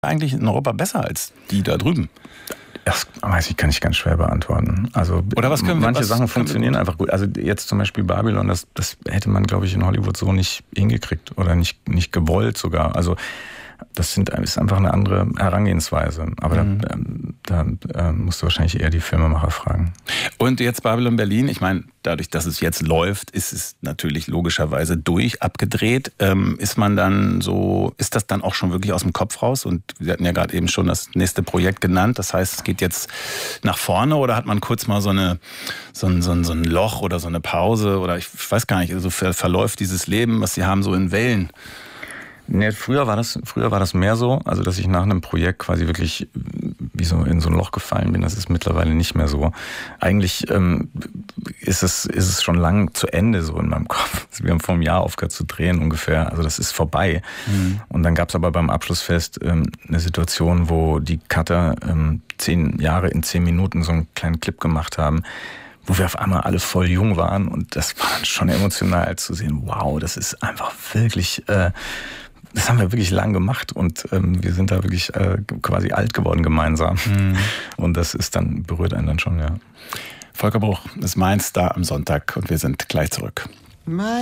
eigentlich in Europa besser als die da drüben? Das kann ich ganz schwer beantworten. Also oder manche Sachen funktionieren einfach gut. Also jetzt zum Beispiel Babylon, das hätte man, glaube ich, in Hollywood so nicht hingekriegt oder nicht gewollt sogar. Also das ist einfach eine andere Herangehensweise. Aber da musst du wahrscheinlich eher die Filmemacher fragen. Und jetzt Babylon Berlin, ich meine, dadurch, dass es jetzt läuft, ist es natürlich logischerweise abgedreht. Ist das dann auch schon wirklich aus dem Kopf raus? Und wir hatten ja gerade eben schon das nächste Projekt genannt. Das heißt, es geht jetzt nach vorne oder hat man kurz mal so ein Loch oder so eine Pause oder ich weiß gar nicht, also verläuft dieses Leben, was Sie haben, so in Wellen? Nee, früher war das mehr so, also dass ich nach einem Projekt quasi wirklich wie so in so ein Loch gefallen bin. Das ist mittlerweile nicht mehr so. Eigentlich ist es schon lang zu Ende so in meinem Kopf. Wir haben vor einem Jahr aufgehört zu drehen ungefähr. Also das ist vorbei. Und dann gab es aber beim Abschlussfest eine Situation, wo die Cutter 10 Jahre in 10 Minuten so einen kleinen Clip gemacht haben, wo wir auf einmal alle voll jung waren. Und das war dann schon emotional zu sehen. Wow, das ist einfach wirklich... Das haben wir wirklich lang gemacht und wir sind da wirklich quasi alt geworden gemeinsam. Und das berührt einen dann schon, ja. Volker Bruch ist Mainz da am Sonntag und wir sind gleich zurück.